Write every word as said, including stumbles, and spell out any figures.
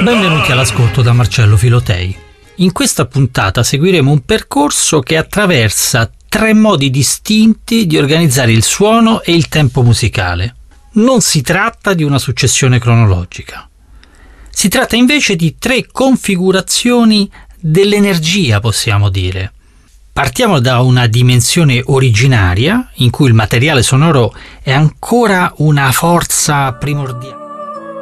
Benvenuti all'ascolto da Marcello Filotei. In questa puntata seguiremo un percorso che attraversa tre modi distinti di organizzare il suono e il tempo musicale. Non si tratta di una successione cronologica. Si tratta invece di tre configurazioni dell'energia, possiamo dire. Partiamo da una dimensione originaria, in cui il materiale sonoro è ancora una forza primordiale.